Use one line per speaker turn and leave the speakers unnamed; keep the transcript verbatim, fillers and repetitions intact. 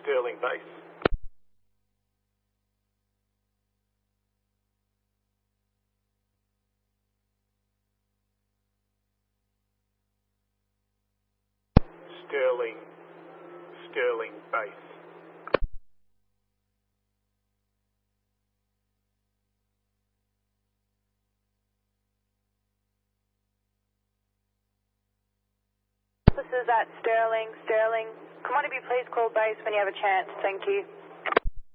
Sterling base. Sterling, Sterling base.
This is at Sterling. Sterling, commodity, please call base when you have a chance. Thank you.